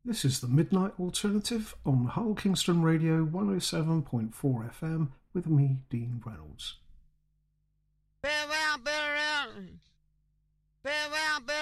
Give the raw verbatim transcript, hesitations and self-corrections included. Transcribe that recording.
This is the Midnight Alternative on Hull Kingston Radio one oh seven point four F M with me, Dean Reynolds. Farewell, farewell. Farewell, farewell.